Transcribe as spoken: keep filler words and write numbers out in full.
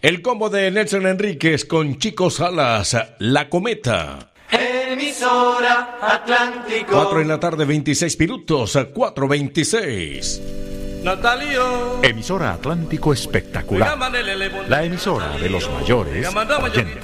El combo de Nelson Enríquez con Chico Salas, La Cometa. Emisora Atlántico. Cuatro en la tarde, veintiséis minutos, cuatro veintiséis. Natalio. Emisora Atlántico Espectacular. La emisora de los mayores oyentes.